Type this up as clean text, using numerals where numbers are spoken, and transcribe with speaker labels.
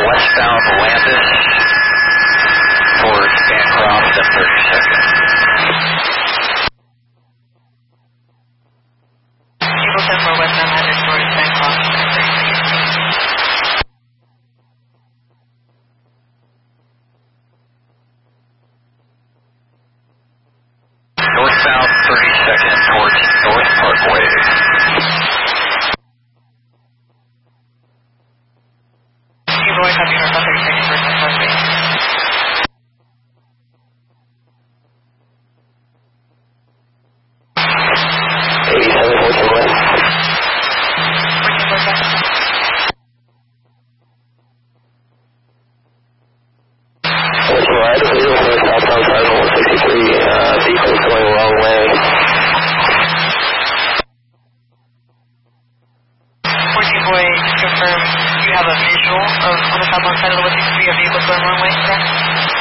Speaker 1: westbound Landis towards Bancroft at 32nd.
Speaker 2: Eagle 10 for westbound Landis towards Bancroft at 32nd.
Speaker 1: Northbound 32nd towards North Parkway.
Speaker 2: Eagle 1 copy northbound 32nd towards North Parkway. 14 boy, just confirm you have a visual of on the southbound side of the 163 of vehicles going wrong way, correct?